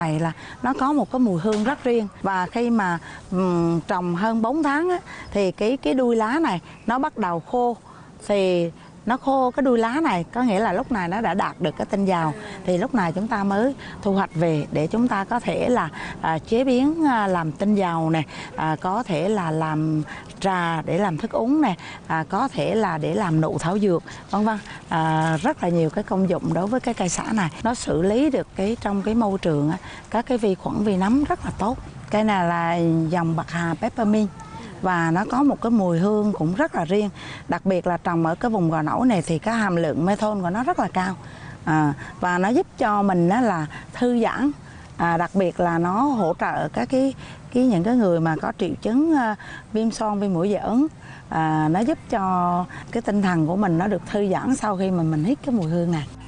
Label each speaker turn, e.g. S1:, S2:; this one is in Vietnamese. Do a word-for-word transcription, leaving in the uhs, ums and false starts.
S1: Này là nó có một cái mùi hương rất riêng, và khi mà um, trồng hơn bốn tháng á, thì cái cái đuôi lá này nó bắt đầu khô, thì nó khô cái đuôi lá này có nghĩa là lúc này nó đã đạt được cái tinh dầu, thì lúc này chúng ta mới thu hoạch về để chúng ta có thể là à, chế biến à, làm tinh dầu này, à, có thể là làm trà để làm thức uống này, à, có thể là để làm nụ thảo dược vân vân, à, rất là nhiều cái công dụng đối với cái cây xả này. Nó xử lý được cái trong cái môi trường á, các cái vi khuẩn vi nấm rất là tốt. Cây này là dòng bạc hà peppermint và nó có một cái mùi hương cũng rất là riêng, đặc biệt là trồng ở cái vùng Gò Nổi này thì cái hàm lượng menthol của nó rất là cao, à, và nó giúp cho mình đó là thư giãn, à, đặc biệt là nó hỗ trợ các cái cái những cái người mà có triệu chứng uh, viêm xoang, viêm mũi dị ứng, à, nó giúp cho cái tinh thần của mình nó được thư giãn sau khi mà mình hít cái mùi hương này.